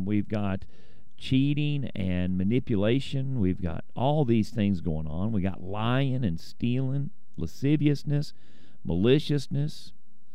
We've got cheating and manipulation. We've got all these things going on. We got lying and stealing, lasciviousness, maliciousness.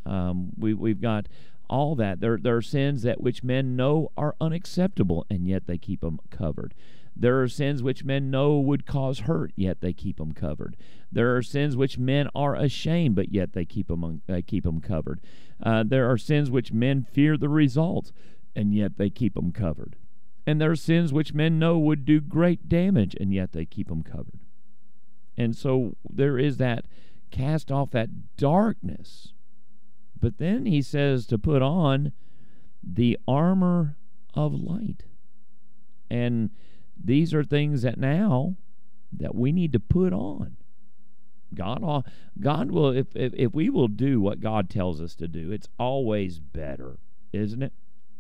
We've got all that. There are sins that which men know are unacceptable, and yet they keep them covered. There are sins which men know would cause hurt, yet they keep them covered. There are sins which men are ashamed, but yet they keep them covered. There are sins which men fear the results, and yet they keep them covered. And there are sins which men know would do great damage, and yet they keep them covered. And so there is that, cast off that darkness. But then he says to put on the armor of light. And these are things that now that we need to put on. God will, if we will do what God tells us to do, it's always better, isn't it?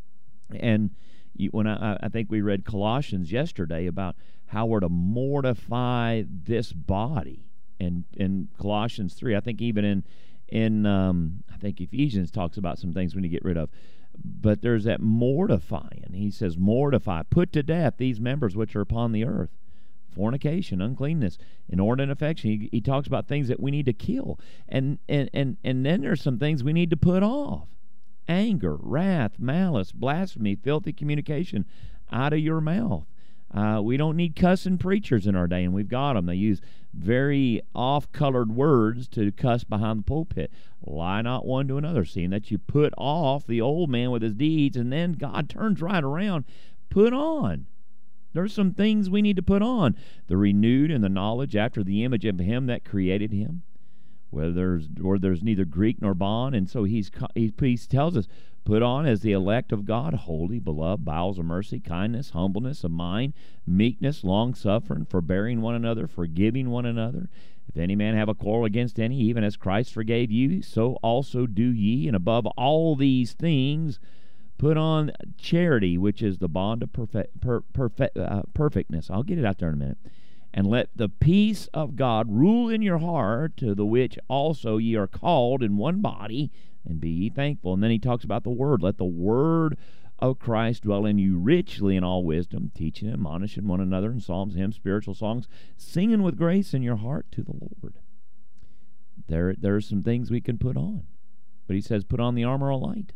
And when I think we read Colossians yesterday about how we're to mortify this body, and in Colossians 3, I think even in I think Ephesians talks about some things we need to get rid of. But there's that mortifying. He says, mortify, put to death these members which are upon the earth. Fornication, uncleanness, inordinate affection. He talks about things that we need to kill. And then there's some things we need to put off. Anger, wrath, malice, blasphemy, filthy communication out of your mouth. We don't need cussing preachers in our day, and we've got them. They use very off-colored words to cuss behind the pulpit. Lie not one to another, seeing that you put off the old man with his deeds, and then God turns right around. Put on. There's some things we need to put on. The renewed in the knowledge after the image of him that created him, where there's neither Greek nor bond. And so he tells us, put on as the elect of God, holy, beloved, bowels of mercy, kindness, humbleness of mind, meekness, long-suffering, forbearing one another, forgiving one another. If any man have a quarrel against any, even as Christ forgave you, so also do ye. And above all these things, put on charity, which is the bond of perfectness. I'll get it out there in a minute. And let the peace of God rule in your heart, to the which also ye are called in one body, and be ye thankful. And then he talks about the word. Let the word of Christ dwell in you richly in all wisdom, teaching and admonishing one another in psalms, hymns, spiritual songs, singing with grace in your heart to the Lord. There are some things we can put on. But he says, put on the armor of light.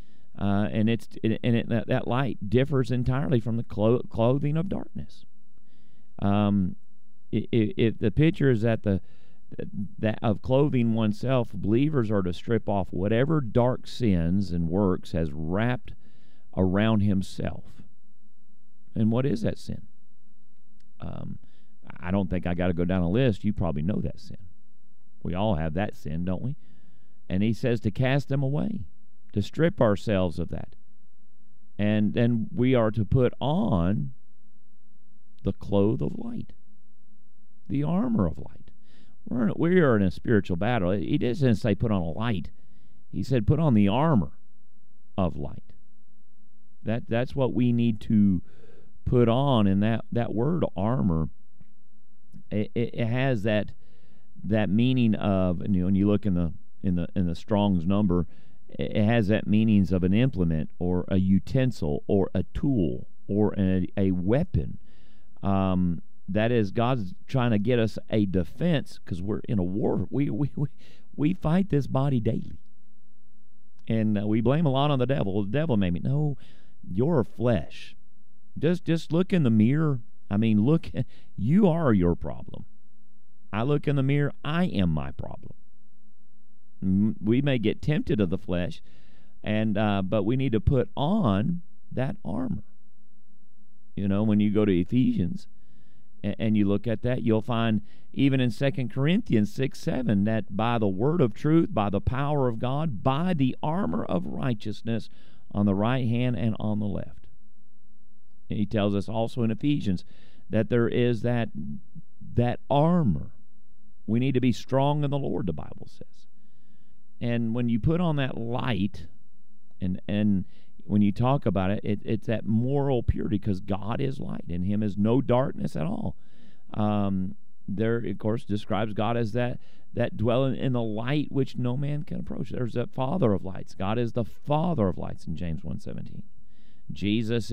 That light differs entirely from the clothing of darkness. If the picture is that of clothing oneself, believers are to strip off whatever dark sins and works has wrapped around himself. And what is that sin? I don't think I got to go down a list. You probably know that sin. We all have that sin, don't we? And he says to cast them away, to strip ourselves of that. And then we are to put on the cloth of light, the armor of light. We are in a spiritual battle. He doesn't say put on a light. He said put on the armor of light. That's what we need to put on. And that word armor, it has that meaning of, and when you look in the Strong's number, it has that meanings of an implement or a utensil or a tool or a weapon. That is, God's trying to get us a defense because we're in a war. We fight this body daily. And we blame a lot on the devil. The devil made me. No, your flesh. Just look in the mirror. I mean, look, you are your problem. I look in the mirror, I am my problem. We may get tempted of the flesh, but we need to put on that armor. You know, when you go to Ephesians and you look at that, you'll find even in 2 Corinthians 6:7 that by the word of truth, by the power of God, by the armor of righteousness on the right hand and on the left. And he tells us also in Ephesians that there is that armor. We need to be strong in the Lord, the Bible says. And when you put on that light, and when you talk about it, it's that moral purity, because God is light. In him is no darkness at all. There, of course, describes God as that dwelling in the light which no man can approach. There's that Father of lights. God is the Father of lights in James 1:17. Jesus